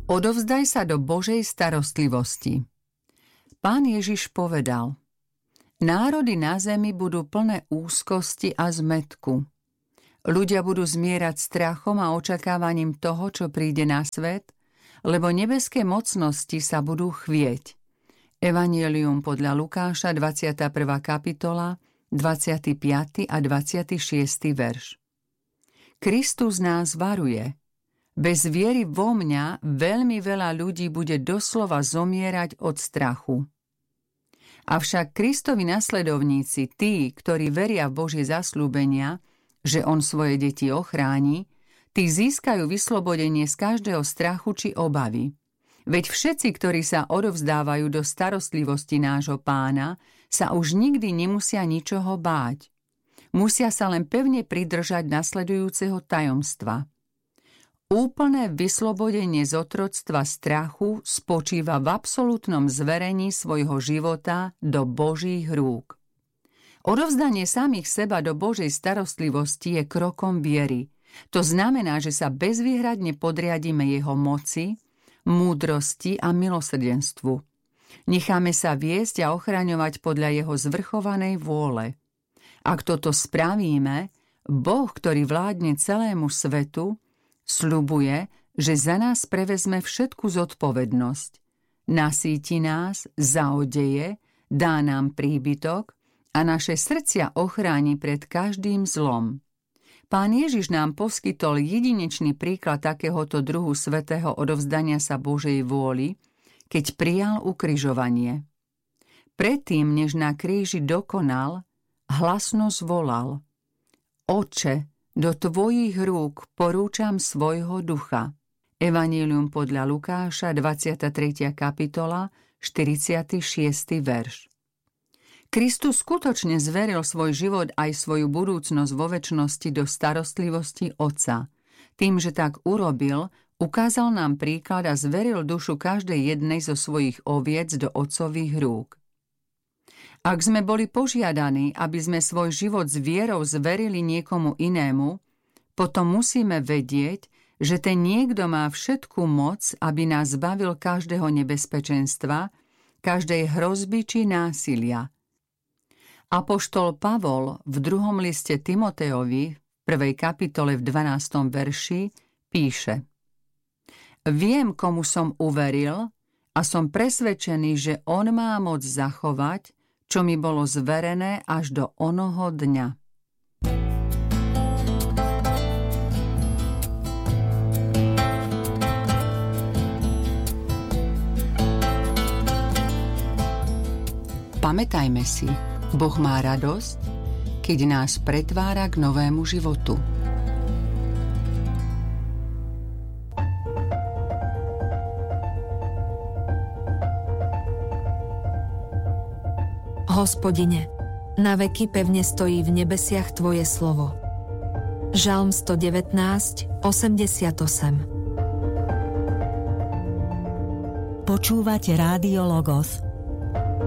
Odovzdaj sa do Božej starostlivosti. Pán Ježiš povedal: národy na zemi budú plné úzkosti a zmätku. Ľudia budú zmierať strachom a očakávaním toho, čo príde na svet, lebo nebeské mocnosti sa budú chvieť. Evanjelium podľa Lukáša, 21. kapitola, 25. a 26. verš. Kristus nás varuje. Bez viery vo mňa veľmi veľa ľudí bude doslova zomierať od strachu. Avšak Kristovi nasledovníci, tí, ktorí veria v Božie zasľúbenia, že on svoje deti ochráni, tí získajú vyslobodenie z každého strachu či obavy. Veď všetci, ktorí sa odovzdávajú do starostlivosti nášho Pána, sa už nikdy nemusia ničoho báť. Musia sa len pevne pridržať nasledujúceho tajomstva. Úplné vyslobodenie z otroctva strachu spočíva v absolútnom zverení svojho života do Božích rúk. Odovzdanie samých seba do Božej starostlivosti je krokom viery. To znamená, že sa bezvýhradne podriadíme jeho moci, múdrosti a milosrdenstvu. Necháme sa viesť a ochraňovať podľa jeho zvrchovanej vôle. Ak toto spravíme, Boh, ktorý vládne celému svetu, sľubuje, že za nás prevezme všetku zodpovednosť. Nasíti nás, zaodeje, dá nám príbytok a naše srdcia ochráni pred každým zlom. Pán Ježiš nám poskytol jedinečný príklad takéhoto druhu svätého odovzdania sa Božej vôli, keď prijal ukrižovanie. Predtým, než na kríži dokonal, hlasno zvolal: Oče, do tvojich rúk porúčam svojho ducha. Evanjelium podľa Lukáša, 23. kapitola, 46. verš. Kristus skutočne zveril svoj život aj svoju budúcnosť vo večnosti do starostlivosti Otca. Tým, že tak urobil, ukázal nám príklad a zveril dušu každej jednej zo svojich oviec do Otcových rúk. Ak sme boli požiadaní, aby sme svoj život s vierou zverili niekomu inému, potom musíme vedieť, že ten niekto má všetku moc, aby nás zbavil každého nebezpečenstva, každej hrozby či násilia. Apoštol Pavol v 2. liste Timotejovi, v 1. kapitole v 12. verši, píše: Viem, komu som uveril a som presvedčený, že on má moc zachovať, čo mi bolo zverené až do onoho dňa. Pamätajme si, Boh má radosť, keď nás pretvára k novému životu. Hospodine, na veky pevne stojí v nebesiach Tvoje slovo. Žalm 119, 88. Počúvate Rádio Logos,